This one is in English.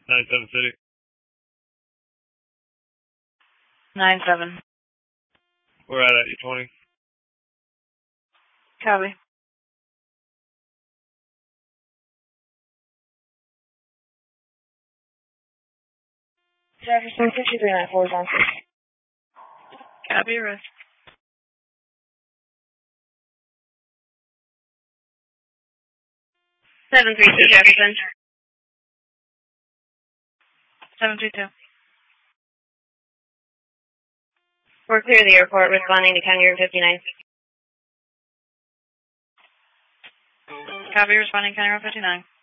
97 City. 97. We're at E20. Copy. Jefferson 5394 is on. Copy, risk. 732 Jefferson. 732. We're clear of the airport, responding to County Route 59. Copy, responding County Route 59.